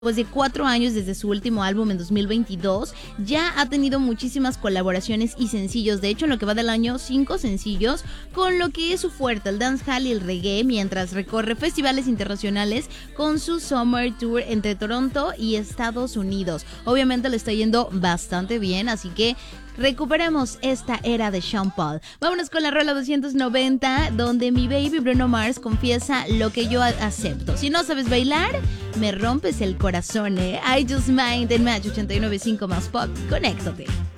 Después de 4 años desde su último álbum en 2022, ya ha tenido muchísimas colaboraciones y sencillos. De hecho, en lo que va del año, 5 sencillos, con lo que es su fuerte, el dancehall y el reggae, mientras recorre festivales internacionales con su Summer Tour entre Toronto y Estados Unidos. Obviamente le está yendo bastante bien, así que recuperemos esta era de Sean Paul. Vámonos con la rola 290, donde mi baby Bruno Mars confiesa lo que yo acepto. Si no sabes bailar, me rompes el corazón, I Just Mind en Match 89.5 más Pop. Conéctate.